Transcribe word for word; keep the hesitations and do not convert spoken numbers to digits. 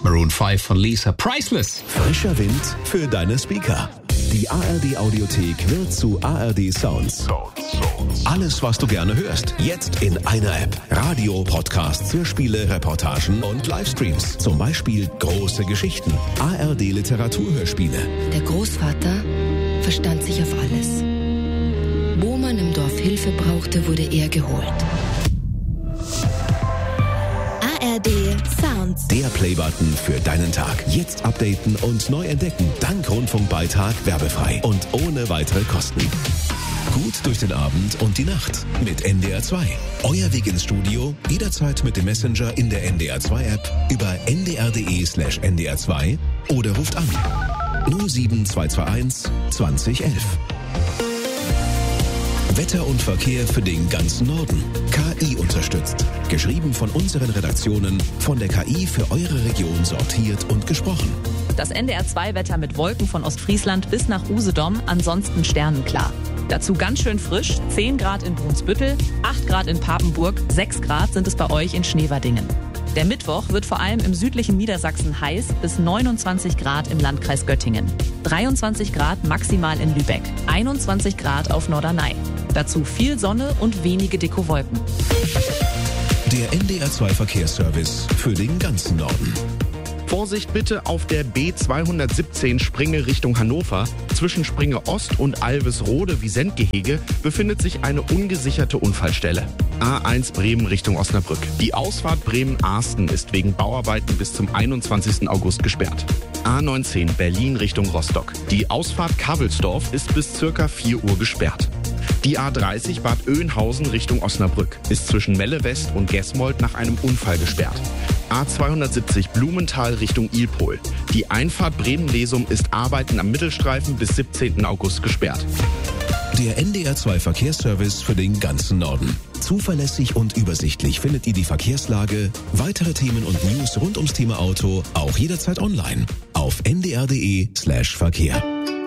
Maroon fünf von Lisa. Priceless. Frischer Wind für deine Speaker. Die A R D Audiothek wird zu A R D Sounds. Alles, was du gerne hörst, jetzt in einer App. Radio, Podcasts, Hörspiele, Reportagen und Livestreams. Zum Beispiel große Geschichten. A R D Literaturhörspiele. Der Großvater verstand sich auf alles. Wo man im Dorf Hilfe brauchte, wurde er geholt. A R D Sounds. Der Playbutton für deinen Tag. Jetzt updaten und neu entdecken. Dank Rundfunkbeitrag werbefrei und ohne weitere Kosten. Gut durch den Abend und die Nacht mit N D R zwei. Euer Weg ins Studio, jederzeit mit dem Messenger in der N D R zwei App über n d r punkt d e slash n d r zwei oder ruft an null sieben zwei zwei eins zwanzig elf. Wetter und Verkehr für den ganzen Norden. K I unterstützt. Geschrieben von unseren Redaktionen, von der K I für eure Region sortiert und gesprochen. Das N D R zwei Wetter mit Wolken von Ostfriesland bis nach Usedom, ansonsten sternenklar. Dazu ganz schön frisch, zehn Grad in Brunsbüttel, acht Grad in Papenburg, sechs Grad sind es bei euch in Schneverdingen. Der Mittwoch wird vor allem im südlichen Niedersachsen heiß bis neunundzwanzig Grad im Landkreis Göttingen. dreiundzwanzig Grad maximal in Lübeck, einundzwanzig Grad auf Norderney. Dazu viel Sonne und wenige dicke Wolken. Der N D R zwei Verkehrsservice für den ganzen Norden. Vorsicht bitte auf der B zweihundertsiebzehn Springe Richtung Hannover. Zwischen Springe Ost und Alvesrode-Wisent-Gehege befindet sich eine ungesicherte Unfallstelle. A eins Bremen Richtung Osnabrück. Die Ausfahrt Bremen-Arsten ist wegen Bauarbeiten bis zum einundzwanzigsten August gesperrt. A neunzehn Berlin Richtung Rostock. Die Ausfahrt Kabelsdorf ist bis circa vier Uhr gesperrt. Die A dreißig Bad Oeynhausen Richtung Osnabrück ist zwischen Melle West und Gesmold nach einem Unfall gesperrt. A zweihundertsiebzig Blumenthal Richtung Ilpol. Die Einfahrt Bremen-Lesum ist Arbeiten am Mittelstreifen bis siebzehnten August gesperrt. Der N D R zwei Verkehrsservice für den ganzen Norden. Zuverlässig und übersichtlich findet ihr die Verkehrslage, weitere Themen und News rund ums Thema Auto auch jederzeit online auf n d r punkt d e slash verkehr.